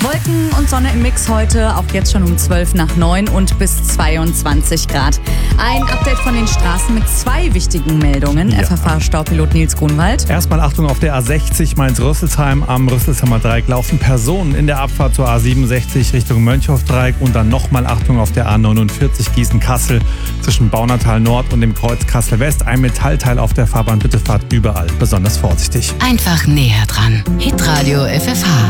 Wolken und Sonne im Mix heute, auch jetzt schon um 12 nach 9 und bis 22 Grad. Ein Update von den Straßen mit 2 wichtigen Meldungen. Ja. FFH-Staupilot Nils Grunwald. Erstmal Achtung auf der A60 Mainz-Rüsselsheim. Am Rüsselsheimer Dreieck laufen Personen in der Abfahrt zur A67 Richtung Mönchhof-Dreieck. Und dann nochmal Achtung auf der A49 Gießen-Kassel zwischen Baunatal Nord und dem Kreuz Kassel-West. Ein Metallteil auf der Fahrbahn. Bitte fahrt überall besonders vorsichtig. Einfach näher dran. Hitradio FFH.